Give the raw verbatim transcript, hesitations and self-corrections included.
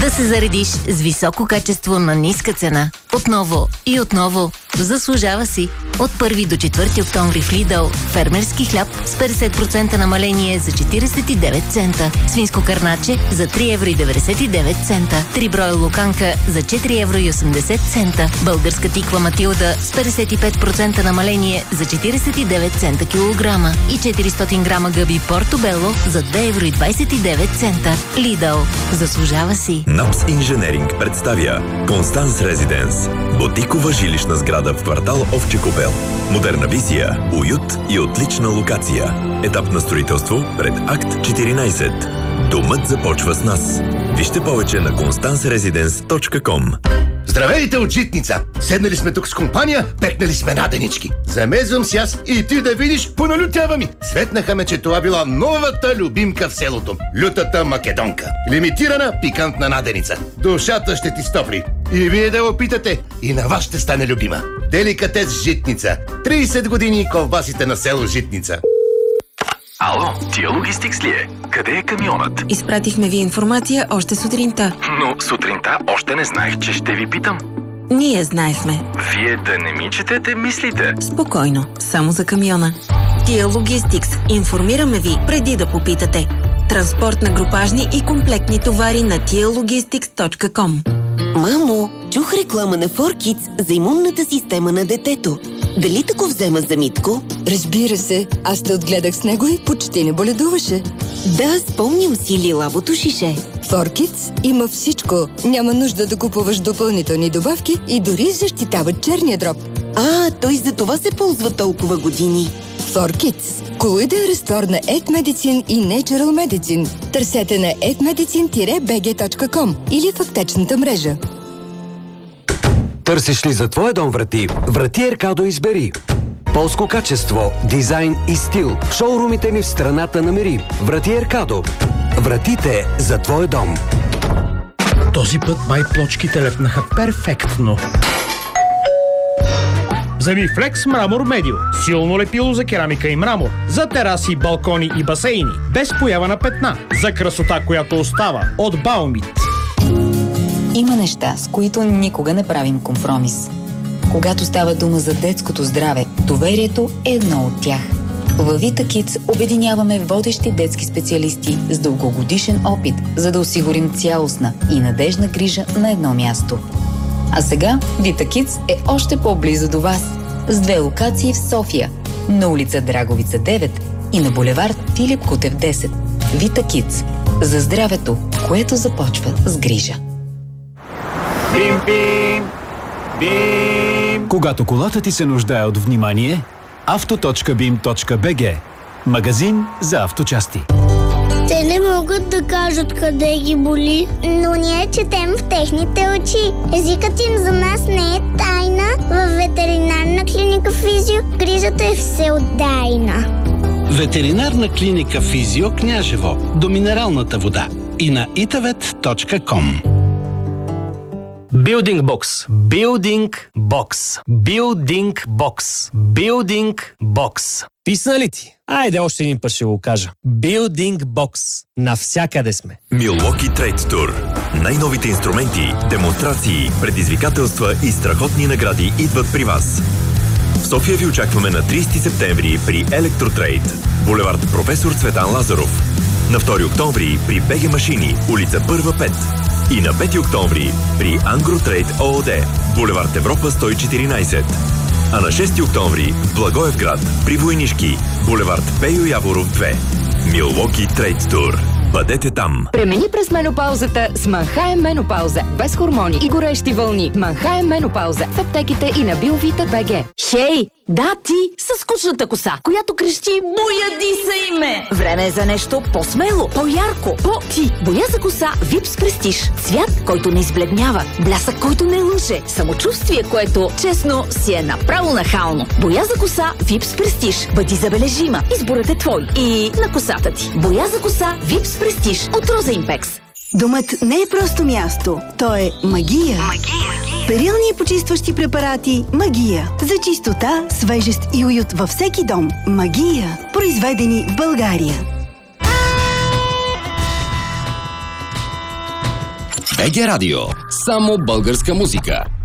Да се заредиш с високо качество на ниска цена. Отново и отново. Заслужава си. От първи до четвърти октомври в Lidl фермерски хляб с петдесет процента намаление за четиридесет и девет цента. Свинско кърначе за три евро и деветдесет и девет цента. Три броя луканка за четири евро и осемдесет цента. Българска тиква Матилда с петдесет и пет процента намаление за четиридесет и девет цента килограма. И четиристотин грама гъби Портобело за две евро и двадесет и девет цента. Lidl. Заслужава си. НАПС Инженеринг представя Констанс Резиденс. Ботикова жилищна сграда в квартал Овче купел. Модерна визия, уют и отлична локация. Етап на строителство пред акт четиринадесет. Домът започва с нас. Вижте повече на констанс резиденс точка ком. Здравейте от Житница! Седнали сме тук с компания, пекнали сме наденички. Замезвам си аз и ти да видиш, поналютява ми. Светнаха ме, че това била новата любимка в селото. Лютата македонка. Лимитирана пикантна наденица. Душата ще ти стопли. И вие да опитате, и на вас ще стане любима. Деликатес Житница. тридесет години ковбасите на село Житница. Ало, тия логистикс ли е? Къде е камионът? Изпратихме ви информация още сутринта. Но сутринта още не знаех, че ще ви питам. Ние знаехме. Вие да не ми четете мислите. Спокойно, само за камиона. Тия логистикс. Информираме ви преди да попитате. Транспорт на групажни и комплектни товари на тия логистикс точка ком. Мамо, чух реклама на фор Kids за имунната система на детето. Дали да го взема за Митко? Разбира се, аз те отгледах с него и почти не боледуваше. Да, спомням си лилавото шише. фор Kids има всичко. Няма нужда да купуваш допълнителни добавки и дори защитават черния дроб. А, той за това се ползва толкова години. фор Kids. Колоиден разтвор на Ед Медицин и Natural Medicine. Търсете на ед медицин би джи точка ком или в аптечната мрежа. Търсиш ли за твоя дом врати? Врати Еркадо избери. Полско качество, дизайн и стил. В шоурумите ни в страната намери. Врати Еркадо. Вратите за твой дом. Този път май плочките лепнаха перфектно. Замифлекс Мрамор Медио. Силно лепило за керамика и мрамор. За тераси, балкони и басейни. Без поява на петна. За красота, която остава. От Баумит. Има неща, с които никога не правим компромис. Когато става дума за детското здраве, доверието е едно от тях. Във Vita Kids обединяваме водещи детски специалисти с дългогодишен опит, за да осигурим цялостна и надежна грижа на едно място. А сега Vita Kids е още по-близо до вас, с две локации в София, на улица Драговица девет и на булевард Филип Кутев десет. Vita Kids. За здравето, което започва с грижа. Бим, бим, бим. Когато колата ти се нуждае от внимание, авто точка бим точка би джи. Магазин за авточасти. Те не могат да кажат къде ги боли, но ние четем в техните очи. Езикът им за нас не е тайна. Във ветеринарна клиника Физио грижата е всеотдайна. Ветеринарна клиника Физио Княжево до минералната вода и на итавет точка ком. Building Box. Building Box. Building Box. Building Box. Писна ли ти? Айде още един път ще го кажа. Building Box. Навсякъде сме. Милуоки Трейд Тур. Най-новите инструменти, демонстрации, предизвикателства и страхотни награди идват при вас. В София ви очакваме на тридесети септември при Електротрейд, булевард Професор Цветан Лазаров. На втори октомври при БГ Машини, улица Първа пет. И на пети октомври при Ангротрейд ООД, булевард Европа сто и четиринадесет. А на шести октомври в Благоевград при Войнишки, булевард Пейо Яворов две. Милуоки Трейд Тур. Бъдете там! Премини през менопаузата с Манхайм Менопауза. Без хормони и горещи вълни. Манхайм Менопауза в аптеките и на Биовита БГ. Хей! Да, ти с скучната коса, която крещи "Бояди се име!" Време е за нещо по-смело, по-ярко, по-ти. Боя за коса Випс Престиж. Цвят, който не избледнява. Блясък, който не лъже. Самочувствие, което, честно, си е направо нахално. Боя за коса Випс Престиж. Бъди забележима. Изборът е твой. И на косата ти. Боя за коса Випс Престиж от Роза Импекс. Домът не е просто място. То е магия. Магия. Перилни и почистващи препарати Магия. За чистота, свежест и уют във всеки дом. Магия. Произведени в България. БГ Радио. Само българска музика.